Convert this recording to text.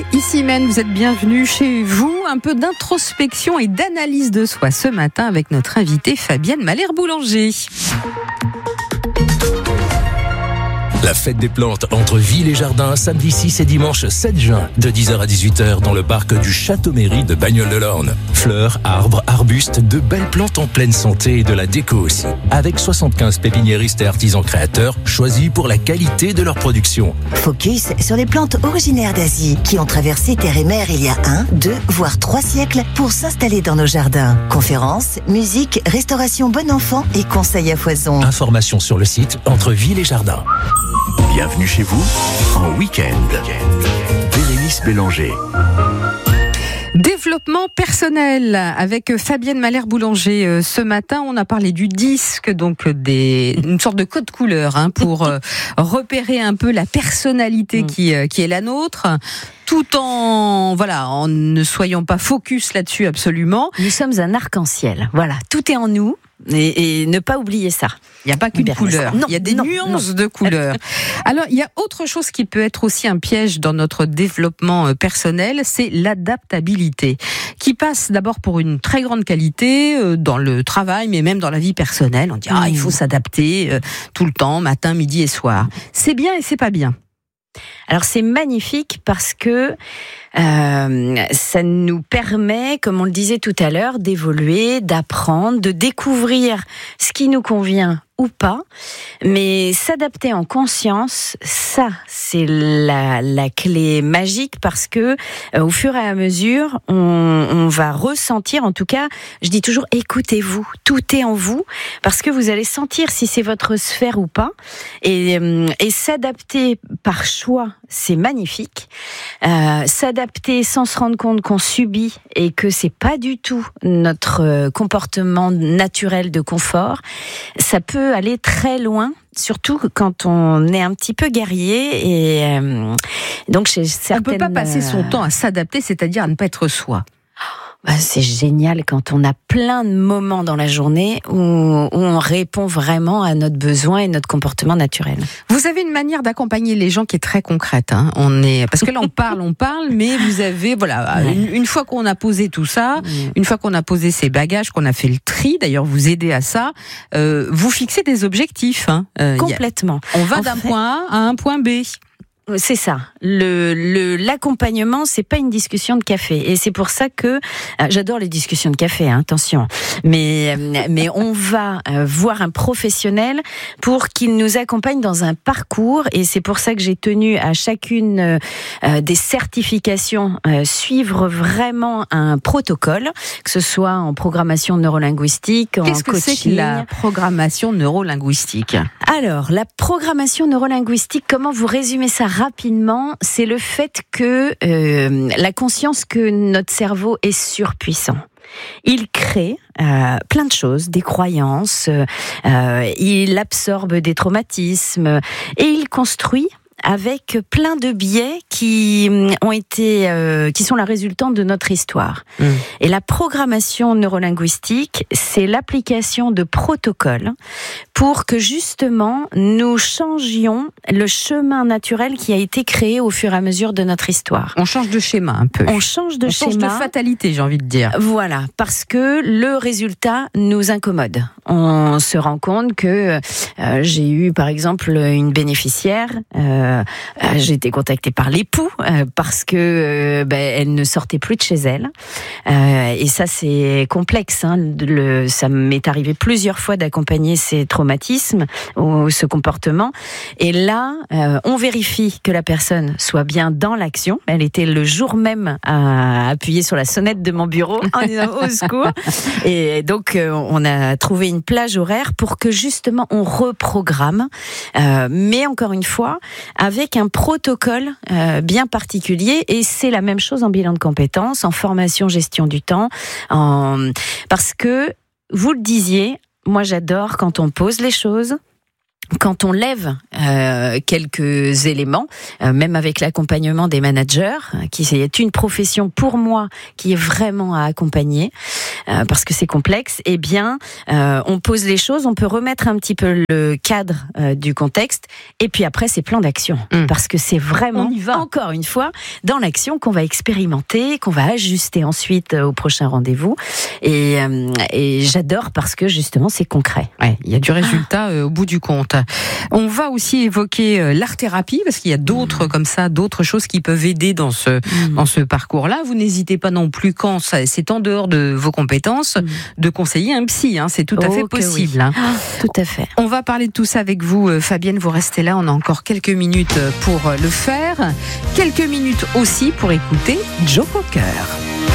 Ici même, vous êtes bienvenue chez vous. Un peu d'introspection et d'analyse de soi ce matin avec notre invitée Fabienne Malher-Boulanger. La fête des plantes entre ville et jardin, samedi 6 et dimanche 7 juin, de 10h à 18h dans le parc du Château-Mairie de Bagnoles-de-l'Orne. Fleurs, arbres, arbustes, de belles plantes en pleine santé et de la déco aussi. Avec 75 pépiniéristes et artisans créateurs choisis pour la qualité de leur production. Focus sur les plantes originaires d'Asie qui ont traversé terre et mer il y a 1, 2, voire 3 siècles pour s'installer dans nos jardins. Conférences, musique, restauration bon enfant et conseils à foison. Informations sur le site Entre Ville et Jardin. Bienvenue chez vous en week-end. Bérénice Bélanger. Développement personnel avec Fabienne Malher-Boulanger. Ce matin, on a parlé du disque, donc une sorte de code couleur pour repérer un peu la personnalité qui est la nôtre. Tout en ne soyons pas focus là-dessus absolument. Nous sommes un arc-en-ciel. Voilà, tout est en nous. Et ne pas oublier ça. Il n'y a pas qu'une couleur, il y a des nuances de couleurs. Alors, il y a autre chose qui peut être aussi un piège dans notre développement personnel, c'est l'adaptabilité, qui passe d'abord pour une très grande qualité dans le travail, mais même dans la vie personnelle. On dit il faut s'adapter tout le temps, matin, midi et soir. C'est bien et c'est pas bien. Alors c'est magnifique parce que ça nous permet, comme on le disait tout à l'heure, d'évoluer, d'apprendre, de découvrir ce qui nous convient ou pas, mais s'adapter en conscience, ça c'est la clé magique parce que au fur et à mesure on va ressentir, en tout cas je dis toujours écoutez-vous, tout est en vous parce que vous allez sentir si c'est votre sphère ou pas et s'adapter par choix c'est magnifique, s'adapter sans se rendre compte qu'on subit et que c'est pas du tout notre comportement naturel de confort, ça peut aller très loin, surtout quand on est un petit peu guerrier et donc chez certaines... On ne peut pas passer son temps à s'adapter, c'est-à-dire à ne pas être soi. C'est génial quand on a plein de moments dans la journée où on répond vraiment à notre besoin et notre comportement naturel. Vous avez une manière d'accompagner les gens qui est très concrète. Parce que là on parle, mais vous avez une fois qu'on a posé tout ça, une fois qu'on a posé ses bagages, qu'on a fait le tri. D'ailleurs, vous aidez à ça. Vous fixez des objectifs. Complètement. On va d'un point A à un point B. C'est ça. L'accompagnement, c'est pas une discussion de café. Et c'est pour ça que j'adore les discussions de café, attention. Mais on va voir un professionnel pour qu'il nous accompagne dans un parcours. Et c'est pour ça que j'ai tenu à chacune des certifications suivre vraiment un protocole, que ce soit en programmation neurolinguistique, en coaching. Qu'est-ce que c'est que la programmation neurolinguistique ? Alors, la programmation neurolinguistique, comment vous résumez ça rapidement, c'est le fait que la conscience que notre cerveau est surpuissant. Il crée plein de choses, des croyances, il absorbe des traumatismes et il construit avec plein de biais qui sont la résultante de notre histoire. Et la programmation neurolinguistique, c'est l'application de protocoles pour que justement nous changions le chemin naturel qui a été créé au fur et à mesure de notre histoire. On change de schéma un peu. On change de fatalité, j'ai envie de dire. Voilà, parce que le résultat nous incommode. On se rend compte que j'ai eu par exemple une bénéficiaire, j'ai été contactée par l'époux parce que elle ne sortait plus de chez elle. Et ça c'est complexe. Ça m'est arrivé plusieurs fois d'accompagner ces traumatismes ou ce comportement. Et là, on vérifie que la personne soit bien dans l'action. Elle était le jour même à appuyer sur la sonnette de mon bureau en disant au secours. Et donc on a trouvé une plage horaire pour que justement on reprogramme, mais encore une fois avec un protocole bien particulier. Et c'est la même chose en bilan de compétences, en formation gestion du temps, parce que vous le disiez, moi j'adore quand on pose les choses, quand on lève quelques éléments, même avec l'accompagnement des managers, qui est une profession pour moi qui est vraiment à accompagner, parce que c'est complexe, eh bien, on pose les choses, on peut remettre un petit peu le cadre du contexte, et puis après, c'est plan d'action. Parce que c'est vraiment, encore une fois, dans l'action qu'on va expérimenter, qu'on va ajuster ensuite au prochain rendez-vous. Et j'adore parce que, justement, c'est concret. Ouais, il y a du résultat au bout du compte. On va aussi évoquer l'art-thérapie, parce qu'il y a d'autres comme ça, d'autres choses qui peuvent aider dans ce parcours-là. Vous n'hésitez pas non plus, quand c'est en dehors de vos compétences, de conseiller un psy. C'est tout à fait possible. Oui. Tout à fait. On va parler de tout ça avec vous, Fabienne. Vous restez là, on a encore quelques minutes pour le faire. Quelques minutes aussi pour écouter Joe Cocker.